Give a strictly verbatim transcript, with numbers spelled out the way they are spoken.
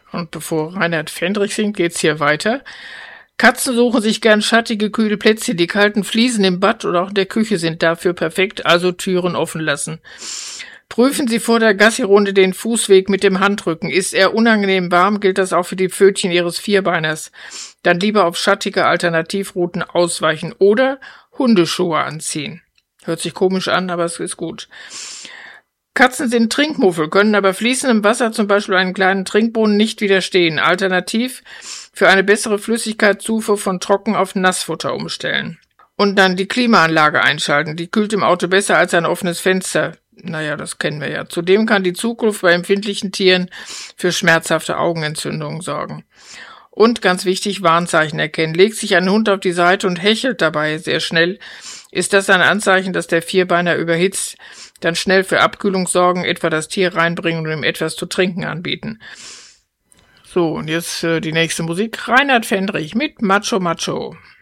Und bevor Reinhard Fendrich singt, geht's hier weiter. Katzen suchen sich gern schattige, kühle Plätze. Die kalten Fliesen im Bad oder auch in der Küche sind dafür perfekt, also Türen offen lassen. Prüfen Sie vor der Gassi-Runde den Fußweg mit dem Handrücken. Ist er unangenehm warm, gilt das auch für die Pfötchen Ihres Vierbeiners. Dann lieber auf schattige Alternativrouten ausweichen oder Hundeschuhe anziehen. Hört sich komisch an, aber es ist gut. Katzen sind Trinkmuffel, können aber fließendem Wasser, zum Beispiel einen kleinen Trinkbrunnen, nicht widerstehen. Alternativ für eine bessere Flüssigkeitszufuhr von Trocken auf Nassfutter umstellen. Und dann die Klimaanlage einschalten. Die kühlt im Auto besser als ein offenes Fenster. Naja, das kennen wir ja. Zudem kann die Zugluft bei empfindlichen Tieren für schmerzhafte Augenentzündungen sorgen. Und ganz wichtig, Warnzeichen erkennen. Legt sich ein Hund auf die Seite und hechelt dabei sehr schnell, ist das ein Anzeichen, dass der Vierbeiner überhitzt. Dann schnell für Abkühlung sorgen, etwa das Tier reinbringen und ihm etwas zu trinken anbieten. So, und jetzt äh, die nächste Musik. Reinhard Fendrich mit Macho Macho.